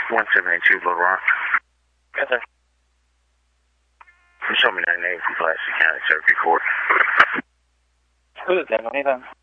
1782 Little Rock. Yes, sir. Show me that name from Pulaski County Circuit Court. Who is that? Anything?